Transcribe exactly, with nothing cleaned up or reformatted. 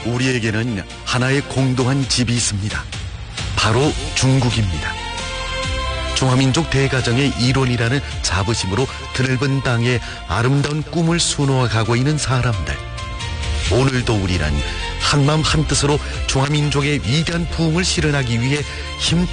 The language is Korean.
우리에게는 하나의 공동한 집이 있습니다. 바로 중국입니다. 중화민족 대가정의 일원이라는 자부심으로 드넓은 땅에 아름다운 꿈을 수놓아가고 있는 사람들. 오늘도 우리는 한마음 한뜻으로 중화민족의 위대한 부흥을 실현하기 위해 힘